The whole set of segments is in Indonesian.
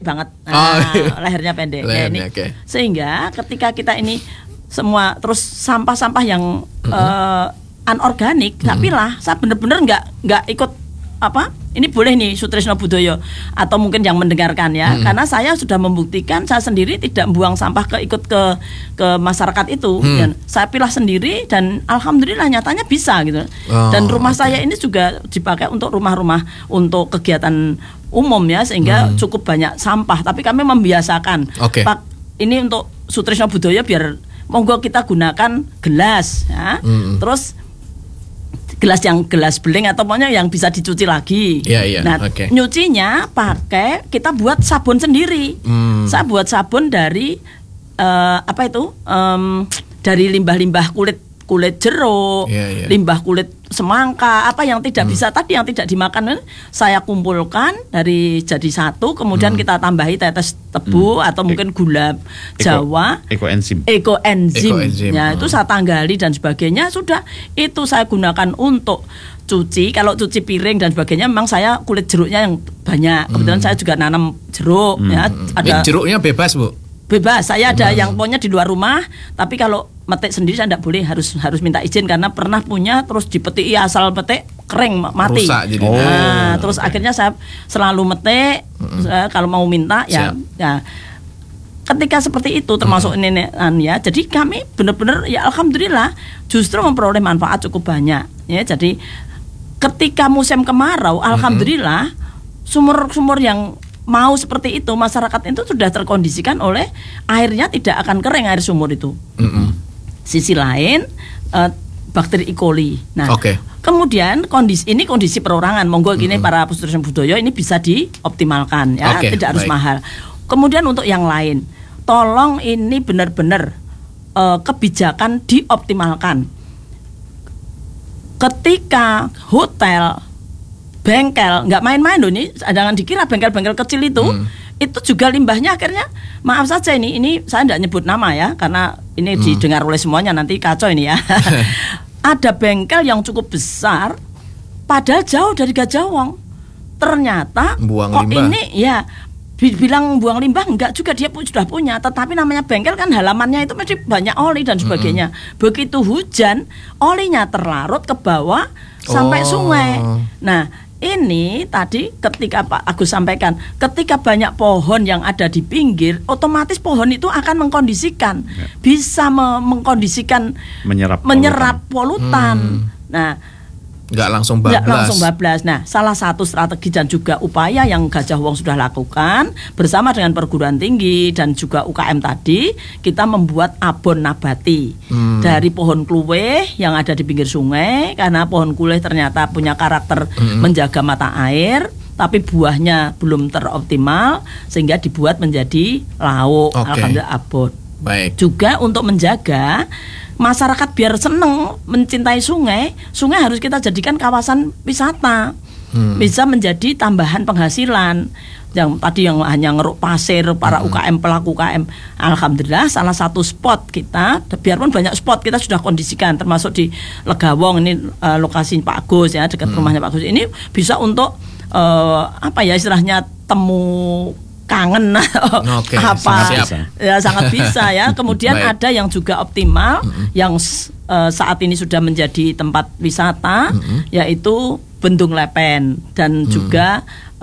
banget. Lehernya pendek. Lehernya, ini. Sehingga ketika kita ini semua terus sampah-sampah yang anorganik, tapi lah saya bener-bener nggak ikut ini boleh nih Sutrisno Budoyo atau mungkin yang mendengarkan ya, karena saya sudah membuktikan saya sendiri tidak buang sampah ikut ke masyarakat itu, dan saya pilah sendiri dan alhamdulillah nyatanya bisa gitu. Dan rumah saya ini juga dipakai untuk rumah-rumah untuk kegiatan umum ya, sehingga cukup banyak sampah, tapi kami membiasakan Pak, ini untuk Sutrisno Budoyo biar monggo kita gunakan gelas ya. Terus gelas beling atau pokoknya yang bisa dicuci lagi. Nah, nyucinya pakai kita buat sabun sendiri. Saya buat sabun dari dari limbah-limbah kulit jeruk, limbah kulit semangka, apa yang tidak bisa tadi yang tidak dimakan, saya kumpulkan dari jadi satu, kemudian kita tambahi tetes tebu atau mungkin gula Jawa, ekoenzim. Ya, itu saya tanggali dan sebagainya, sudah itu saya gunakan untuk cuci. Kalau cuci piring dan sebagainya memang saya kulit jeruknya yang banyak. Kebetulan saya juga nanam jeruk ya, ada jeruknya bebas, Bu. Bebas, saya ada yang pokoknya di luar rumah, tapi kalau metik sendiri saya tidak boleh, harus minta izin karena pernah punya terus dipetik asal petik kering mati. Rusak, jadi. Terus akhirnya saya selalu metik kalau mau minta ya. Ketika seperti itu termasuk ini ya, jadi kami benar-benar ya alhamdulillah justru memperoleh manfaat cukup banyak ya. Jadi ketika musim kemarau alhamdulillah sumur-sumur yang mau seperti itu, masyarakat itu sudah terkondisikan oleh airnya tidak akan kering, air sumur itu. Sisi lain bakteri E. coli. Nah, kemudian kondisi perorangan, monggo gini para Sutrisno Budoyo ini bisa dioptimalkan ya, tidak harus mahal. Kemudian untuk yang lain, tolong ini benar-benar kebijakan dioptimalkan. Ketika hotel, bengkel, nggak main-main loh ini, jangan dikira bengkel-bengkel kecil itu juga limbahnya akhirnya, maaf saja ini saya tidak nyebut nama ya, karena ini didengar oleh semuanya nanti kacau ini ya. Ada bengkel yang cukup besar, padahal jauh dari Gajahwong, ternyata buang kok limbah. Ini ya bilang buang limbah enggak juga, dia sudah punya, tetapi namanya bengkel kan halamannya itu mesti banyak oli dan sebagainya. Begitu hujan, olinya terlarut ke bawah sampai sungai. Nah, ini tadi ketika Pak Agus sampaikan, ketika banyak pohon yang ada di pinggir, otomatis pohon itu akan mengkondisikan, bisa mengkondisikan menyerap polutan. Nah, nggak langsung bablas. Nah, salah satu strategi dan juga upaya yang Gajahwong sudah lakukan bersama dengan perguruan tinggi dan juga UKM tadi, kita membuat abon nabati dari pohon kluweh yang ada di pinggir sungai, karena pohon kluweh ternyata punya karakter menjaga mata air, tapi buahnya belum teroptimal sehingga dibuat menjadi lauk. Alhamdulillah abon. Juga untuk menjaga masyarakat biar seneng mencintai sungai harus kita jadikan kawasan wisata, bisa menjadi tambahan penghasilan. Yang tadi yang hanya ngeruk pasir para UKM, pelaku UKM, alhamdulillah salah satu spot kita, biarpun banyak spot kita sudah kondisikan, termasuk di Legawong ini lokasi Pak Agus ya, dekat rumahnya Pak Agus ini bisa untuk istilahnya temu kangen sangat bisa ya. Kemudian ada yang juga optimal yang saat ini sudah menjadi tempat wisata, yaitu Bendung Lepen dan juga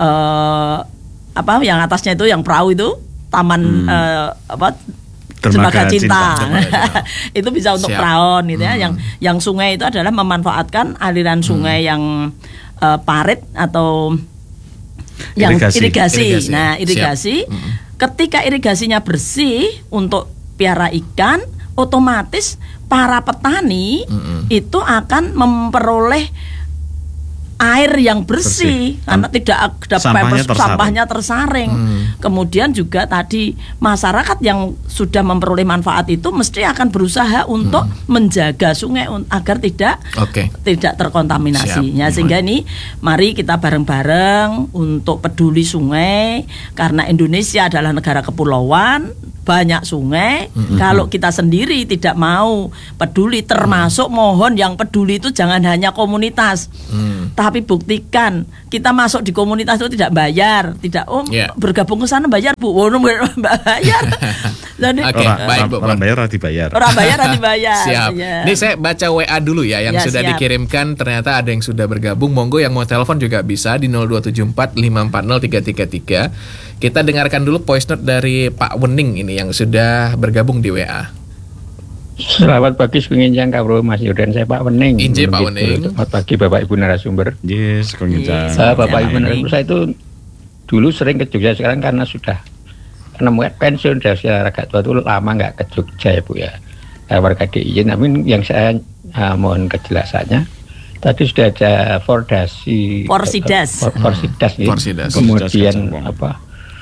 yang atasnya itu yang perahu itu taman Dermaga Cinta. Itu bisa untuk perahu gitu ya. Yang sungai itu adalah memanfaatkan aliran sungai yang parit atau yang irigasi. Nah, irigasi. Ketika irigasinya bersih untuk piara ikan, otomatis para petani itu akan memperoleh air yang bersih. Karena tidak ada sampahnya tersaring. Kemudian juga tadi masyarakat yang sudah memperoleh manfaat itu mesti akan berusaha untuk menjaga sungai agar tidak terkontaminasi. Sehingga ini mari kita bareng-bareng untuk peduli sungai, karena Indonesia adalah negara kepulauan banyak sungai. Kalau kita sendiri tidak mau peduli, termasuk mohon yang peduli itu jangan hanya komunitas, tapi buktikan kita masuk di komunitas itu tidak bayar, tidak bergabung ke sana bayar Bu, bayar. Jadi baik Bu. Orang bayar dibayar. Orang bayar dibayar. Siap. Ini saya baca WA dulu ya yang sudah dikirimkan, ternyata ada yang sudah bergabung. Monggo yang mau telepon juga bisa di 0274 540 333. Kita dengarkan dulu voice note dari Pak Wening ini yang sudah bergabung di WA. Selamat pagi Sunginjang Kawruh Mas Yudan, saya Pak Wening. Inje Pak Wening. Selamat pagi Bapak Ibu narasumber. Yes, Bapak Ibu narasumber, saya itu dulu sering ke Jogja, sekarang karena sudah menemukan pensiun dari usia agak tua itu lama nggak ke Jogja ya Bu ya. Warga DIY, namun yang saya mohon kejelasannya tadi sudah ada Porsidas kemudian apa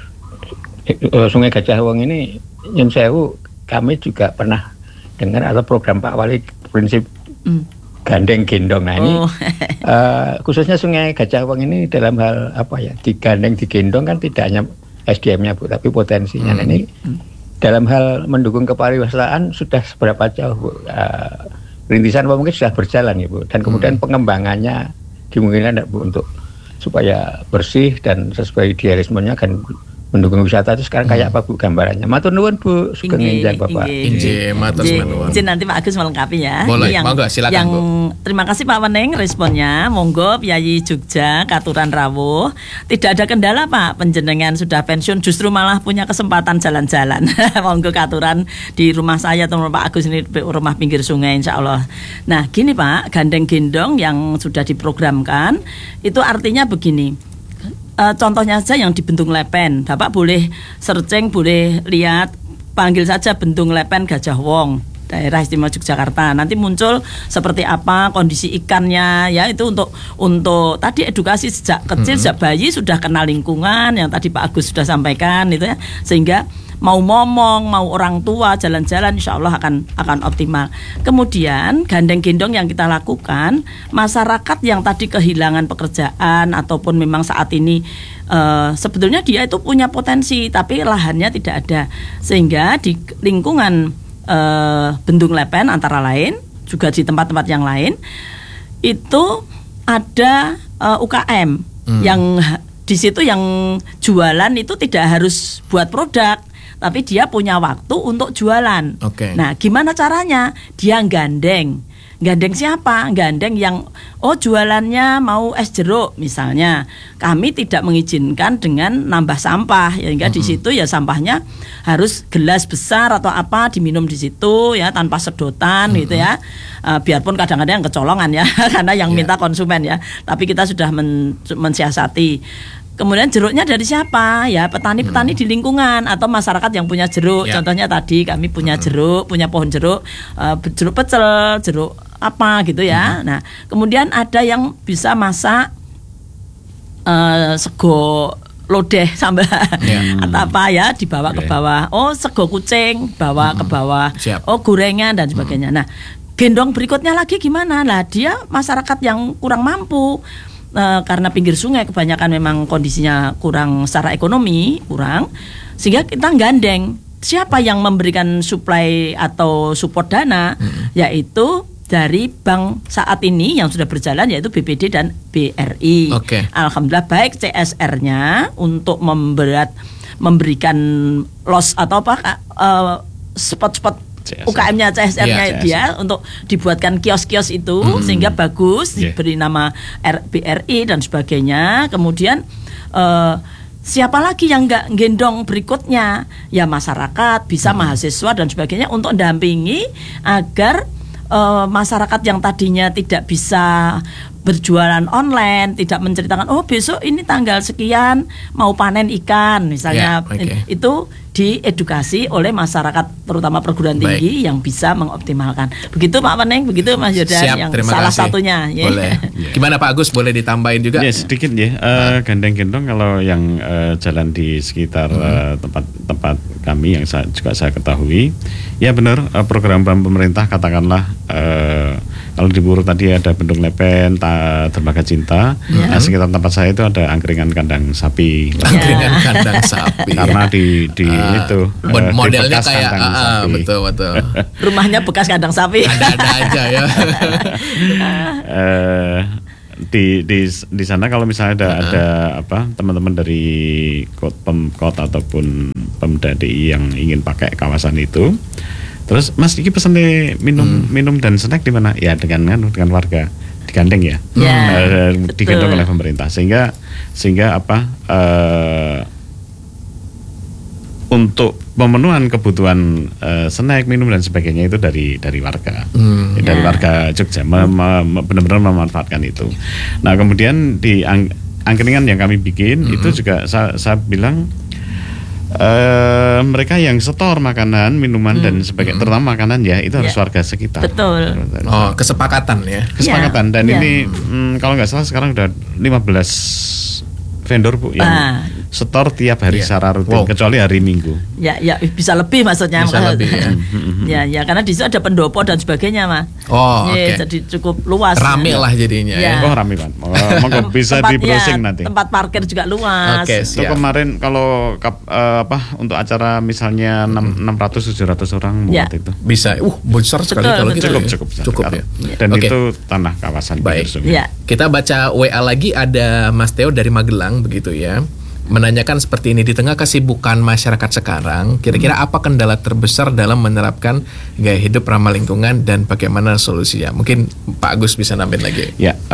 Sungai Gajah Wong ini Nyun Sewu, kami juga pernah dengar atau program Pak Wali prinsip gandeng gendong. Nah ini khususnya Sungai Gajah Wong ini dalam hal apa ya, digandeng digendong kan tidak hanya SDM-nya Bu, tapi potensinya. Nah ini dalam hal mendukung kepariwisataan sudah seberapa jauh Bu? Rintisan mungkin sudah berjalan ya Bu, dan kemudian pengembangannya dimungkinkan Bu untuk supaya bersih dan sesuai idealismenya kan mendukung wisata itu sekarang kayak apa Bu gambarannya? Matur nuwun Bu, sugeng enjang Bapak. Inje, matur nuwun. Nanti Pak Agus melengkapi ya. Boleh, monggo silakan Bu. Terima kasih Pak Wening responnya. Monggo Piyayi Jogja Katuran Rawuh. Tidak ada kendala Pak, panjenengan sudah pensiun justru malah punya kesempatan jalan-jalan. Monggo Katuran di rumah saya atau Pak Agus ini rumah pinggir sungai insyaallah. Nah, gini Pak, gandeng gendong yang sudah diprogramkan itu artinya begini. Contohnya saja yang di Bentung Lepen, Bapak boleh searching, boleh lihat, panggil saja Bentung Lepen Gajah Wong, daerah istimewa Yogyakarta. Nanti muncul seperti apa kondisi ikannya ya, itu untuk tadi edukasi sejak kecil, sejak bayi sudah kenal lingkungan yang tadi Pak Agus sudah sampaikan itu ya, sehingga mau ngomong, mau orang tua jalan-jalan insya Allah akan optimal. Kemudian gandeng gendong yang kita lakukan, masyarakat yang tadi kehilangan pekerjaan ataupun memang saat ini sebetulnya dia itu punya potensi tapi lahannya tidak ada, sehingga di lingkungan Bentung Lepen antara lain juga di tempat-tempat yang lain itu ada UKM yang di situ yang jualan itu tidak harus buat produk, tapi dia punya waktu untuk jualan. Nah, gimana caranya? Dia gandeng siapa? Gandeng yang jualannya mau es jeruk misalnya. Kami tidak mengizinkan dengan nambah sampah, sehingga di situ ya sampahnya harus gelas besar atau apa diminum di situ ya tanpa sedotan gitu ya. Biarpun kadang-kadang kecolongan ya karena yang minta konsumen ya. Tapi kita sudah mensiasati. Kemudian jeruknya dari siapa? Ya petani-petani di lingkungan atau masyarakat yang punya jeruk. Contohnya tadi kami punya jeruk, punya pohon jeruk, jeruk pecel, jeruk apa gitu ya. Nah, kemudian ada yang bisa masak sego lodeh sambal atau apa ya, dibawa ke bawah. Sego kucing bawa ke bawah. Gorengan dan sebagainya. Nah, gendong berikutnya lagi gimana? Lah dia masyarakat yang kurang mampu. Karena pinggir sungai kebanyakan memang kondisinya kurang secara ekonomi, sehingga kita gandeng. Siapa yang memberikan suplai atau support dana? Yaitu dari bank saat ini yang sudah berjalan, yaitu BPD dan BRI. Alhamdulillah baik CSR-nya untuk memberikan loss atau apa spot-spot UKM-nya, CSR-nya dia untuk dibuatkan kios-kios itu sehingga bagus, diberi nama BRI dan sebagainya. Kemudian siapa lagi yang nggak gendong berikutnya? Ya masyarakat, bisa mahasiswa dan sebagainya untuk mendampingi agar masyarakat yang tadinya tidak bisa berjualan online, tidak menceritakan besok ini tanggal sekian mau panen ikan misalnya, itu diedukasi oleh masyarakat terutama perguruan tinggi yang bisa mengoptimalkan. Begitu Pak Wening, begitu Mas Yudan yang salah satunya. Boleh. Gimana Pak Agus, boleh ditambahin juga? Sedikit ya. Gandeng gendong kalau yang jalan di sekitar tempat kami yang saya ketahui, ya benar program pemerintah katakanlah Kalau di Puro tadi ada Bendung Lepen, Dermaga Cinta. Nah, sekitar tempat saya itu ada angkringan kandang sapi. Angkringan kandang sapi. Karena di itu modelnya di kayak betul. Rumahnya bekas kandang sapi. Ada aja ya. Di sana kalau misalnya ada apa teman-teman dari Pemkot ataupun Pemda DI yang ingin pakai kawasan itu, terus Mas iki pesen minum dan snack di mana? Ya dengan warga digandeng ya, digandeng oleh pemerintah sehingga apa untuk pemenuhan kebutuhan snack, minum dan sebagainya itu dari warga, dari warga Jogja benar-benar memanfaatkan itu. Nah kemudian di angkringan yang kami bikin itu juga saya bilang mereka yang setor makanan, minuman dan sebagainya, terutama makanan ya itu harus warga sekitar. Betul. Oh kesepakatan ya. Kesepakatan dan ini kalau nggak salah sekarang udah 15 vendor Bu yang setor tiap hari secara rutin kecuali hari Minggu. Ya bisa lebih maksudnya. Bisa lebih ya karena di situ ada pendopo dan sebagainya Mas. Jadi cukup luas. Rame lah jadinya ya. Oh rame Pak. Monggo bisa di browsing nanti. Tempat parkir juga luas. Itu kemarin kalau untuk acara misalnya 600-700 orang muat itu. Bisa. Besar sekali kalau gitu. Cukup ya. Dan itu tanah kawasan. Baik. Kita baca WA lagi, ada Mas Theo dari Magelang begitu ya, menanyakan seperti ini, di tengah kesibukan masyarakat sekarang, kira-kira apa kendala terbesar dalam menerapkan gaya hidup ramah lingkungan dan bagaimana solusinya? Mungkin Pak Agus bisa nambahin lagi.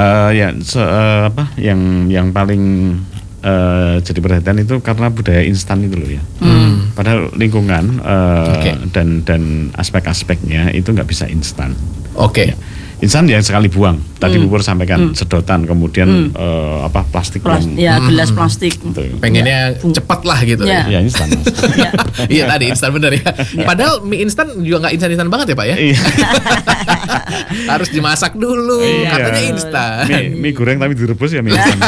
Yang paling jadi perhatian itu karena budaya instan itu loh ya. Padahal lingkungan dan aspek-aspeknya itu nggak bisa instan. Ya. Instan yang sekali buang. Tadi Bubur sampaikan sedotan, kemudian plastik gelas plastik. Pengennya cepat lah gitu. Ya instan. Iya tadi instan bener ya. Padahal mie instan juga nggak instan banget ya Pak ya. Harus dimasak dulu. Katanya instan. Mie goreng tapi direbus ya mie instan.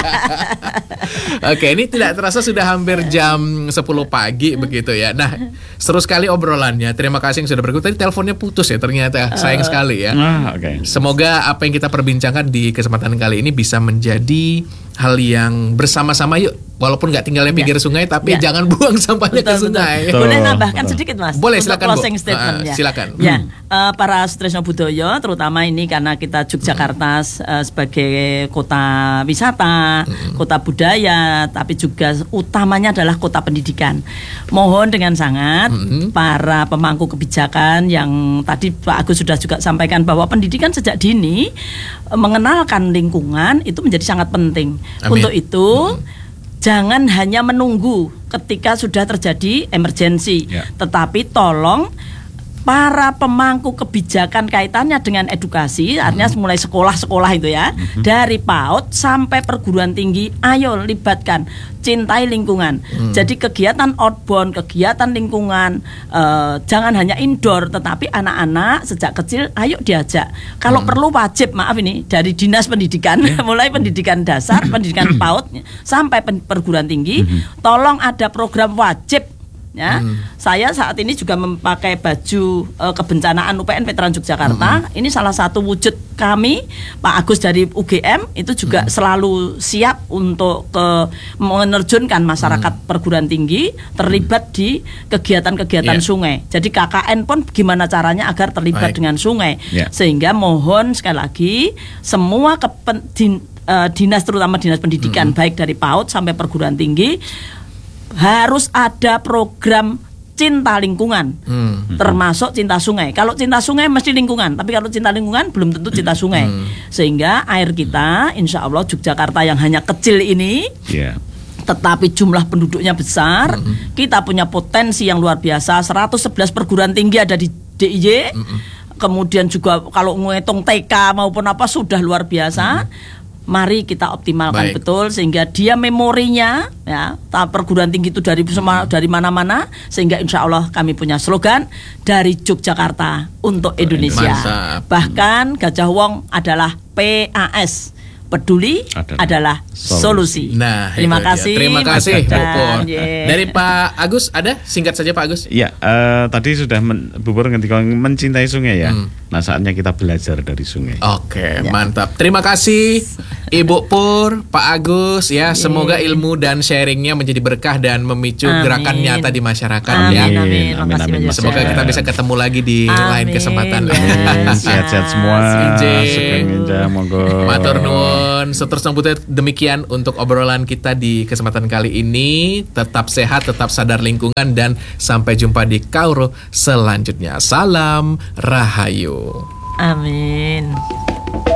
Oke, ini tidak terasa sudah hampir jam 10 pagi begitu ya. Nah, seru sekali obrolannya. Terima kasih yang sudah bergabung. Tadi teleponnya putus ya ternyata. Sayang sekali ya. Semoga apa yang kita perbincangkan di kesempatan kali ini bisa menjadi hal yang bersama-sama yuk. Walaupun nggak tinggalnya pinggir sungai, tapi jangan buang sampahnya ke sungai. Boleh nambahkan sedikit Mas? Boleh, silakan closing statement silakan. Para Sutrisno Budoyo, terutama ini karena kita Yogyakarta sebagai kota wisata, kota budaya, tapi juga utamanya adalah kota pendidikan. Mohon dengan sangat para pemangku kebijakan yang tadi Pak Agus sudah juga sampaikan bahwa pendidikan sejak dini mengenalkan lingkungan itu menjadi sangat penting. Amin. Untuk itu jangan hanya menunggu ketika sudah terjadi emergensi, tetapi tolong para pemangku kebijakan kaitannya dengan edukasi, artinya mulai sekolah-sekolah itu ya, dari PAUD sampai perguruan tinggi, ayo libatkan, cintai lingkungan. Jadi kegiatan outbound, kegiatan lingkungan, jangan hanya indoor, tetapi anak-anak sejak kecil ayo diajak. Kalau perlu wajib, maaf ini dari dinas pendidikan, mulai pendidikan dasar, pendidikan PAUD sampai perguruan tinggi, tolong ada program wajib. Ya, saya saat ini juga memakai baju kebencanaan UPN Veteran Yogyakarta. Ini salah satu wujud kami, Pak Agus dari UGM itu juga selalu siap untuk menerjunkan masyarakat perguruan tinggi terlibat di kegiatan-kegiatan sungai. Jadi KKN pun gimana caranya agar terlibat dengan sungai. Sehingga mohon sekali lagi semua dinas, terutama dinas pendidikan baik dari PAUD sampai perguruan tinggi, harus ada program cinta lingkungan, termasuk cinta sungai. Kalau cinta sungai mesti lingkungan, tapi kalau cinta lingkungan belum tentu cinta sungai. Sehingga air kita, insya Allah Yogyakarta yang hanya kecil ini, tetapi jumlah penduduknya besar, kita punya potensi yang luar biasa. 111 perguruan tinggi ada di DIY. Kemudian juga kalau menghitung TK maupun apa sudah luar biasa. Mari kita optimalkan betul sehingga dia memorinya ya, perguruan tinggi itu dari mana-mana, sehingga insya Allah kami punya slogan dari Yogyakarta untuk Indonesia. Bahkan Gajah Wong adalah PAS, peduli adalah solusi. Nah, terima kasih. Terima kasih, Bu Pur. Yeah. Dari Pak Agus ada? Singkat saja Pak Agus. Ya, tadi sudah Bu Pur ketika mencintai sungai ya. Nah, saatnya kita belajar dari sungai. Oke, mantap. Terima kasih Ibu Pur, Pak Agus ya. Semoga ilmu dan sharingnya menjadi berkah dan memicu gerakan nyata di masyarakat ya. Amin. Semoga kita bisa ketemu lagi di lain kesempatan. Sehat-sehat semua. Monggo. Matur nuwun. Seterusnya demikian untuk obrolan kita di kesempatan kali ini. Tetap sehat, tetap sadar lingkungan, dan sampai jumpa di Kauro selanjutnya. Salam Rahayu. Amin.